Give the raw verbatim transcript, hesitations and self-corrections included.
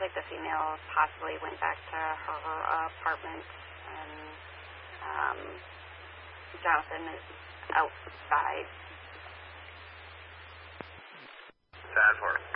like the female possibly went back to her uh, apartment, and um, Jonathan is outside. Sad part.